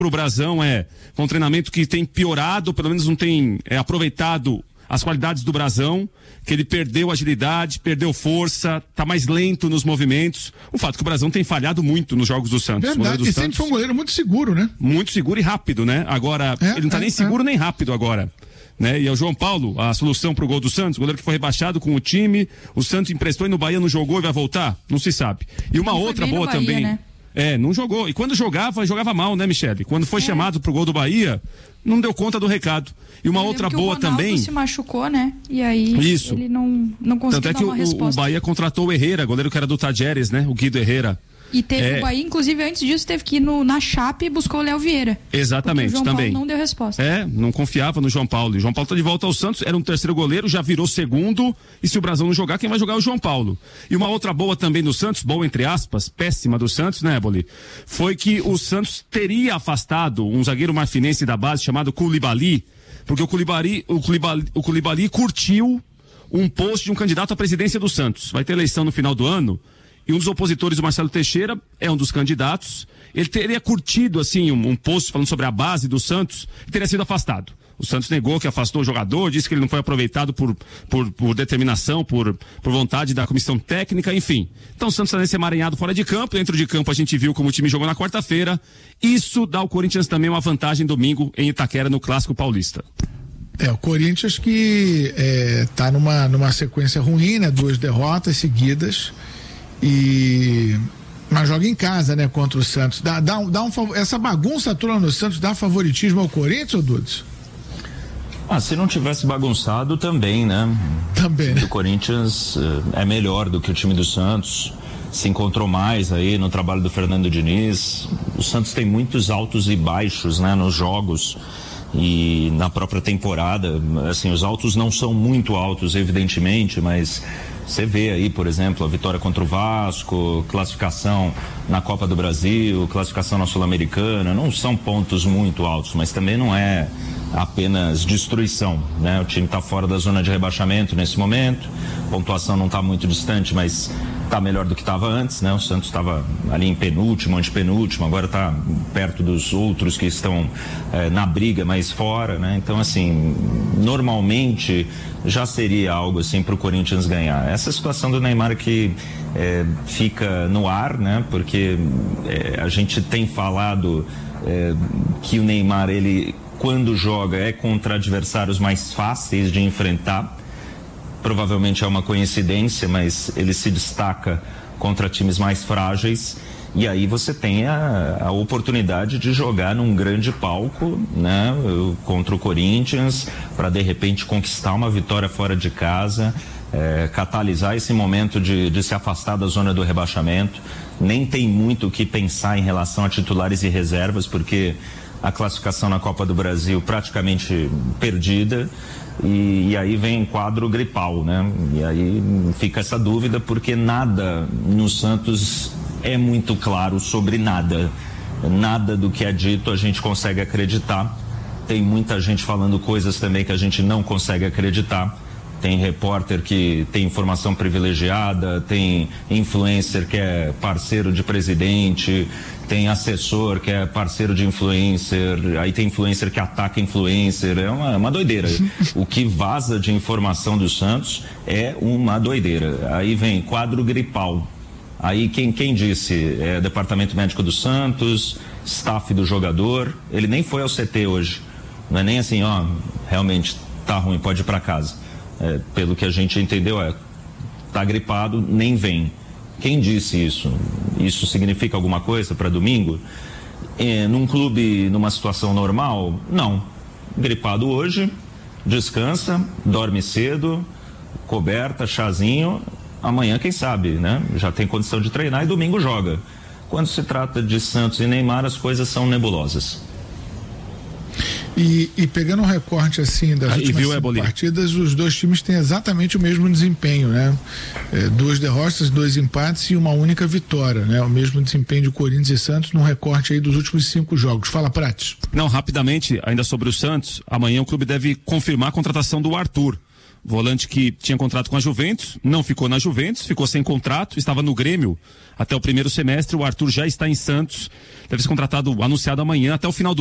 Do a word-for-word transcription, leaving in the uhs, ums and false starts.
o Brasão é um treinamento que tem piorado, pelo menos não tem é, aproveitado as qualidades do Brasão, que ele perdeu agilidade, perdeu força, tá mais lento nos movimentos. O fato é que o Brasão tem falhado muito nos jogos do Santos. Verdade, do e Santos, sempre foi um goleiro muito seguro, né? Muito seguro e rápido, né? Agora, é, ele não tá é, nem seguro é. nem rápido agora. Né? E é o João Paulo, a solução pro gol do Santos, o goleiro que foi rebaixado com o time, o Santos emprestou e no Bahia não jogou e vai voltar? Não se sabe. E uma não outra boa Bahia, também. Né? É, não jogou. E quando jogava, jogava mal, né, Michele? Quando foi é. chamado pro gol do Bahia, não deu conta do recado. E uma outra boa que o também. se machucou, né? E aí Isso. ele não, não conseguiu Tanto é dar que uma o, resposta. o Bahia contratou o Herrera, goleiro que era do Tajeres, né? O Guido Herrera. E teve é... o Bahia, inclusive, antes disso, teve que ir no, na Chape e buscou o Léo Vieira. Exatamente, o João também. Paulo não deu resposta. É, não confiava no João Paulo. E o João Paulo tá de volta ao Santos, era um terceiro goleiro, já virou segundo. E se o Brasão não jogar, quem vai jogar é o João Paulo. E uma outra boa também do Santos, boa entre aspas, péssima do Santos, né, Boli? Foi que o Santos teria afastado um zagueiro marfinense da base chamado Koulibaly, porque o Koulibaly, o Koulibaly, o Koulibaly curtiu um post de um candidato à presidência do Santos. Vai ter eleição no final do ano. E um dos opositores, o Marcelo Teixeira, é um dos candidatos. Ele teria curtido, assim, um, um post falando sobre a base do Santos e teria sido afastado. O Santos negou que afastou o jogador, disse que ele não foi aproveitado por, por, por determinação, por, por vontade da comissão técnica, enfim. Então o Santos está nesse emaranhado fora de campo. Dentro de campo a gente viu como o time jogou na quarta-feira. Isso dá ao Corinthians também uma vantagem domingo em Itaquera, no Clássico Paulista. É, o Corinthians que é, tá numa, numa sequência ruim, né? Duas derrotas seguidas. E mas joga em casa, né, contra o Santos. Dá, dá, dá um, essa bagunça toda no Santos dá favoritismo ao Corinthians, ou Dudes? Ah, se não tivesse bagunçado também, né? Também. O Corinthians uh, é melhor do que o time do Santos. Se encontrou mais aí no trabalho do Fernando Diniz. O Santos tem muitos altos e baixos, né, nos jogos e na própria temporada. Assim, os altos não são muito altos, evidentemente, mas você vê aí, por exemplo, a vitória contra o Vasco, classificação na Copa do Brasil, classificação na Sul-Americana, não são pontos muito altos, mas também não é apenas destruição, né? O time está fora da zona de rebaixamento nesse momento, a pontuação não está muito distante, mas está melhor do que estava antes, né? O Santos estava ali em penúltimo, antepenúltimo, agora está perto dos outros que estão eh, na briga, mas fora, né? Então, assim, normalmente já seria algo assim para o Corinthians ganhar. Essa situação do Neymar que eh, fica no ar, né? Porque eh, a gente tem falado eh, que o Neymar, ele quando joga é contra adversários mais fáceis de enfrentar. Provavelmente é uma coincidência, mas ele se destaca contra times mais frágeis. E aí você tem a, a oportunidade de jogar num grande palco, né, contra o Corinthians, para de repente conquistar uma vitória fora de casa, é, catalisar esse momento de, de se afastar da zona do rebaixamento. Nem tem muito o que pensar em relação a titulares e reservas, porque a classificação na Copa do Brasil praticamente perdida. E, e aí vem quadro gripal, né? E aí fica essa dúvida, porque nada no Santos é muito claro sobre nada. Nada do que é dito a gente consegue acreditar. Tem muita gente falando coisas também que a gente não consegue acreditar. Tem repórter que tem informação privilegiada, tem influencer que é parceiro de presidente, tem assessor que é parceiro de influencer, aí tem influencer que ataca influencer, é uma, uma doideira. O que vaza de informação do Santos é uma doideira. Aí vem quadro gripal. Aí quem, quem disse? É departamento médico do Santos, staff do jogador, ele nem foi ao C T hoje. Não é nem assim, ó, realmente tá ruim, pode ir pra casa. É, pelo que a gente entendeu, é, tá gripado, nem vem. Quem disse isso? Isso significa alguma coisa para domingo? É, num clube, numa situação normal? Não. Gripado hoje, descansa, dorme cedo, coberta, chazinho. Amanhã, quem sabe, né? Já tem condição de treinar e domingo joga. Quando se trata de Santos e Neymar, as coisas são nebulosas. E, e pegando um recorte assim das Aí, últimas viu, cinco é, partidas, os dois times têm exatamente o mesmo desempenho, né? É, duas derrotas, dois empates e uma única vitória, né? O mesmo desempenho de Corinthians e Santos num recorte aí dos últimos cinco jogos. Fala, Prates. Não, rapidamente, ainda sobre o Santos, amanhã o clube deve confirmar a contratação do Arthur. volante que tinha contrato com a Juventus, não ficou na Juventus, ficou sem contrato, estava no Grêmio até o primeiro semestre. O Arthur já está em Santos, deve ser contratado, anunciado amanhã, até o final do